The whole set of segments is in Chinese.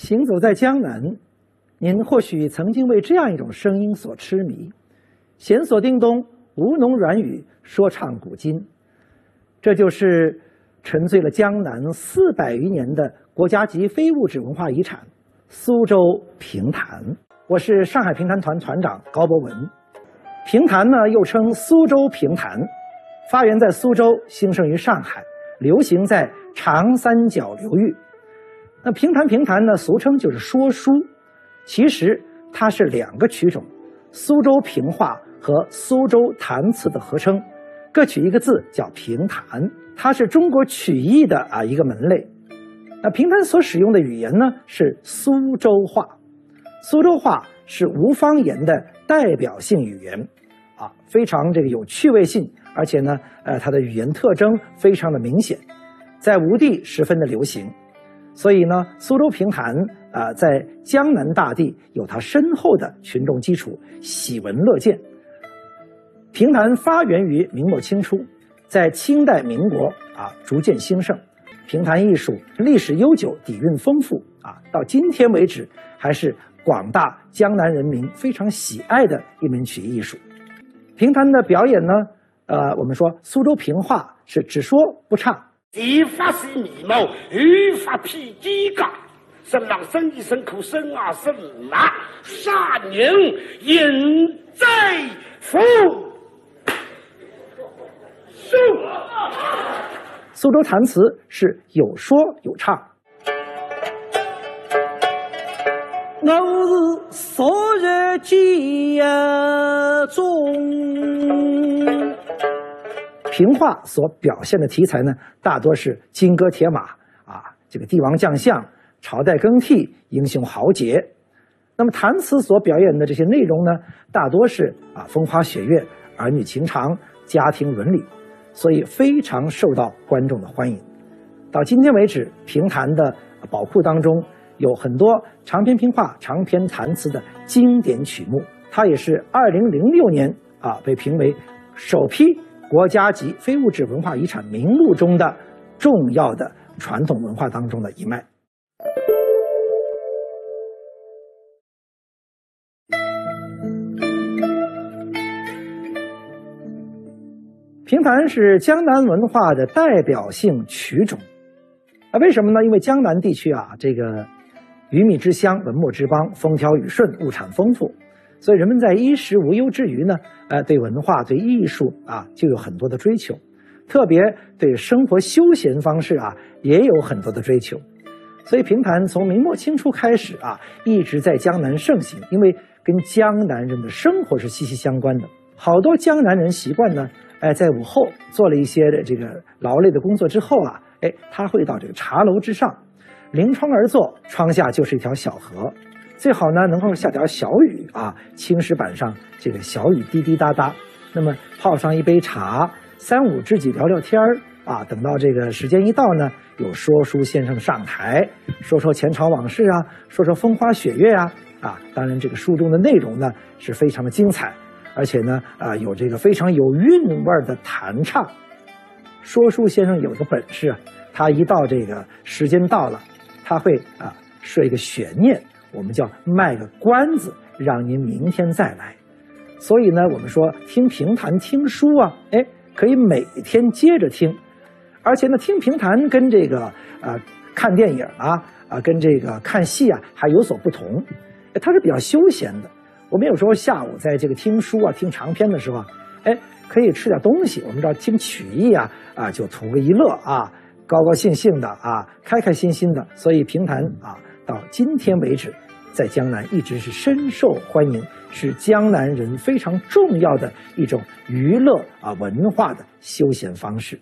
行走在江南，您或许曾经为这样一种声音所痴迷：弦索叮咚，吴侬软语，说唱古今。这就是沉醉了江南400余年的国家级非物质文化遗产——苏州评弹。我是上海评弹团团长高博文。评弹呢，又称苏州评弹，发源在苏州，兴盛于上海，流行在长三角流域。那评弹呢，俗称就是说书，其实它是2个曲种，苏州评话和苏州弹词的合称，各取一个字叫评弹，它是中国曲艺的一个门类。那评弹所使用的语言呢是苏州话，苏州话是吴方言的代表性语言，非常有趣味性，而且呢，它的语言特征非常的明显，在吴地十分的流行。所以呢，苏州评弹在江南大地有它深厚的群众基础，喜闻乐见。评弹发源于明末清初，在清代民国逐渐兴盛。评弹艺术历史悠久，底蕴丰富到今天为止还是广大江南人民非常喜爱的一门曲艺艺术。评弹的表演呢，我们说苏州评话是只说不唱。 一发是眉毛，语发披肩胛，生郎生意生苦生啊生马，杀人引在府。 苏州弹词是有说有唱。我是昨日家中。评话所表现的题材呢，大多是金戈铁马这个帝王将相、朝代更替、英雄豪杰。那么弹词所表演的这些内容呢，大多是风花雪月、儿女情长、家庭伦理，所以非常受到观众的欢迎。到今天为止，评弹的宝库当中有很多长篇评话、长篇弹词的经典曲目。它也是2006年被评为首批国家级非物质文化遗产名录中的重要的传统文化当中的一脉。评弹是江南文化的代表性曲种。为什么呢？因为江南地区这个鱼米之乡、文墨之邦，风调雨顺，物产丰富，所以人们在衣食无忧之余呢，对文化、对艺术就有很多的追求，特别对生活休闲方式也有很多的追求。所以评弹从明末清初开始一直在江南盛行，因为跟江南人的生活是息息相关的。好多江南人习惯呢，在午后做了一些这个劳累的工作之后他会到这个茶楼之上，临窗而坐，窗下就是一条小河，最好呢能够下条小雨青石板上这个小雨滴滴答答，那么泡上一杯茶，3、5知己聊聊天等到这个时间一到呢，有说书先生上台，说说前朝往事说说风花雪月当然这个书中的内容呢是非常的精彩，而且呢有这个非常有韵味的弹唱。说书先生有个本事他一到这个时间到了，他会设一个悬念，我们叫卖个关子，让您明天再来。所以呢，我们说听评弹、听书可以每天接着听，而且呢，听评弹跟这个看电影跟这个看戏还有所不同，它是比较休闲的。我们有时候下午在这个听书听长篇的时候可以吃点东西。我们知道听曲艺就图个一乐高高兴兴的开开心心的。所以评弹到今天为止，在江南一直是深受欢迎，是江南人非常重要的一种娱乐文化的休闲方式。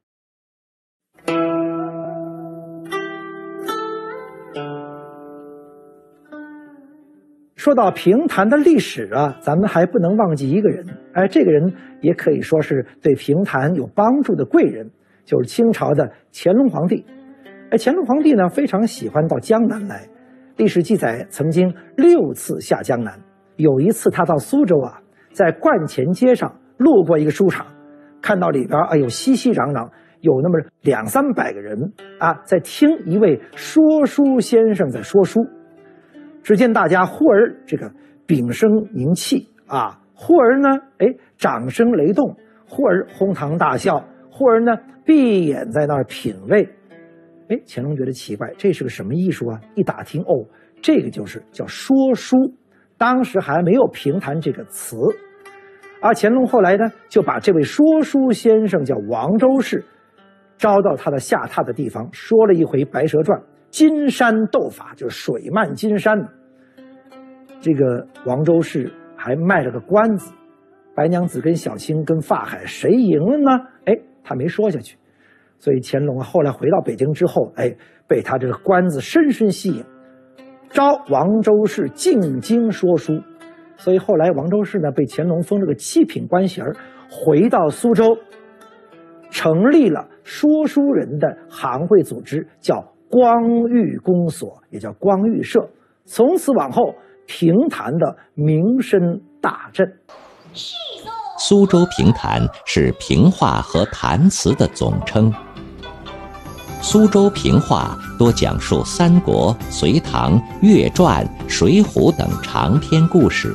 说到评弹的历史咱们还不能忘记一个人，这个人也可以说是对评弹有帮助的贵人，就是清朝的乾隆皇帝。乾隆皇帝呢非常喜欢到江南来，历史记载曾经6次下江南。有一次他到苏州在观前街上路过一个书场，看到里边有熙熙攘攘， 有那么200-300个人啊，在听一位说书先生在说书。只见大家忽而这个屏声凝气啊，忽而呢，掌声雷动，忽而哄堂大笑，忽而呢，闭眼在那儿品味。乾隆觉得奇怪，这是个什么艺术啊？一打听，哦，这个就是叫说书，当时还没有评弹这个词。而乾隆后来呢，就把这位说书先生叫王周氏，招到他的下榻的地方，说了一回《白蛇传》，金山斗法，就是水漫金山。这个王周氏还卖了个关子，白娘子跟小青跟法海谁赢了呢？他没说下去。所以乾隆后来回到北京之后，被他这个关子深深吸引，招王周氏进京说书。所以后来王周氏呢，被乾隆封了个7品官衔，回到苏州，成立了说书人的行会组织，叫光裕公所，也叫光裕社。从此往后，评弹的名声大振。 苏州评弹是评话和弹词的总称。苏州评话多讲述三国、隋唐、岳传、水浒等长篇故事，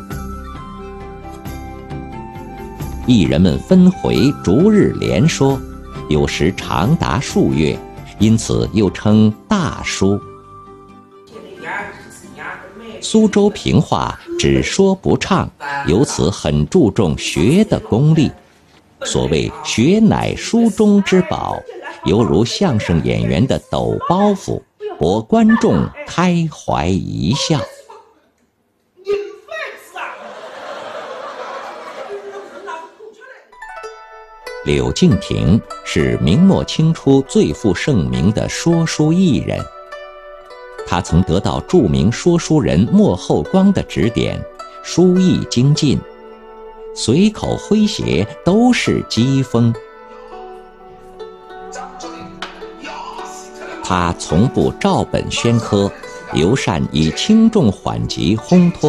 艺人们分回逐日连说，有时长达数月，因此又称大书。苏州评话只说不唱，由此很注重学的功力。所谓学乃书中之宝，犹如相声演员的抖包袱，博观众开怀一笑。柳敬亭是明末清初最负盛名的说书艺人，他曾得到著名说书人莫厚光的指点，书艺精进，随口诙谐都是机锋。他从不照本宣科，尤善以轻重缓急烘托